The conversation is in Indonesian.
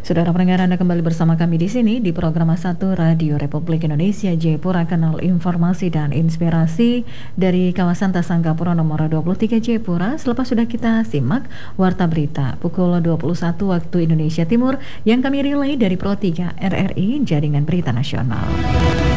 Saudara pendengar, Anda kembali bersama kami di sini di program A1 Radio Republik Indonesia Jayapura, kanal informasi dan inspirasi dari kawasan Tasangkapura nomor 23 Jayapura. Selepas sudah kita simak Warta Berita pukul 21 waktu Indonesia Timur yang kami relay dari Pro 3 RRI Jaringan Berita Nasional.